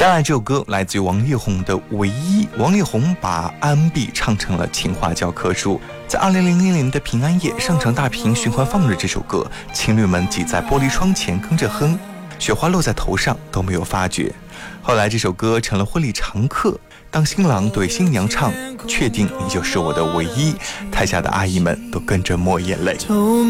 接下来这首歌来自于王力宏的《唯一》，王力宏把 R&B 唱成了情话教科书。在2000年的平安夜，上场大屏循环放着这首歌，情侣们挤在玻璃窗前跟着哼，雪花落在头上都没有发觉。后来这首歌成了婚礼常客，当新郎对新娘唱确定你就是我的唯一，台下的阿姨们都跟着抹眼泪。